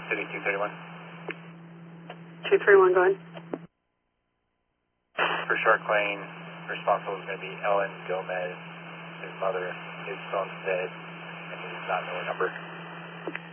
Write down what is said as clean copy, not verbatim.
City 231. 231, go ahead. For Shark Lane, responsible is going to be Ellen Gomez. His mother, his phone's dead, and he does not know her number.